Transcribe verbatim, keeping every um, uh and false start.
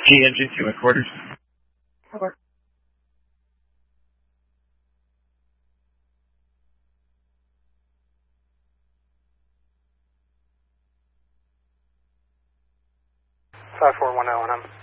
G engine to headquarters. Over. five four one zero, and I'm